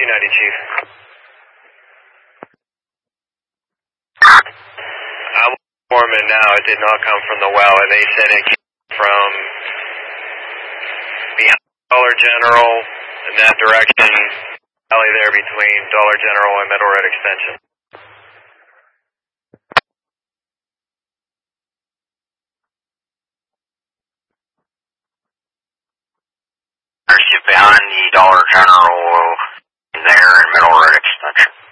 290, Chief. I'm Foreman now. It did not come from the well, and they said it came from behind Dollar General in that direction, alley there between Dollar General and Metal Road Extension. Behind the Dollar General there and Metal Road Extension.